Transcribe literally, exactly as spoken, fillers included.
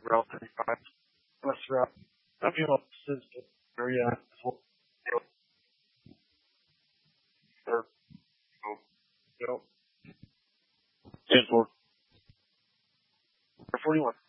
Route thirty-five, West Route. I mean, this is area as well. Or, you know, ten four. forty-one.